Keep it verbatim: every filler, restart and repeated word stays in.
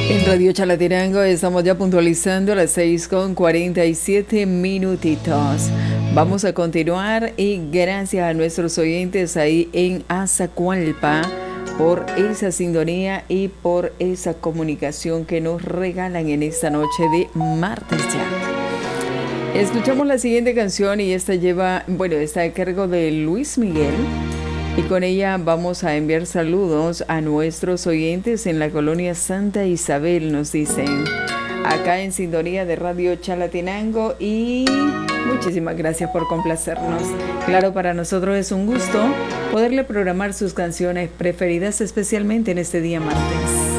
En Radio Chalatenango estamos ya puntualizando a las seis con cuarenta y siete minutitos. Vamos a continuar y gracias a nuestros oyentes ahí en Azacualpa por esa sintonía y por esa comunicación que nos regalan en esta noche de martes ya. Escuchamos la siguiente canción y esta lleva, bueno, está a cargo de Luis Miguel. Y con ella vamos a enviar saludos a nuestros oyentes en la colonia Santa Isabel, nos dicen, acá en sintonía de Radio Chalatenango, y muchísimas gracias por complacernos. Claro, para nosotros es un gusto poderle programar sus canciones preferidas, especialmente en este día martes.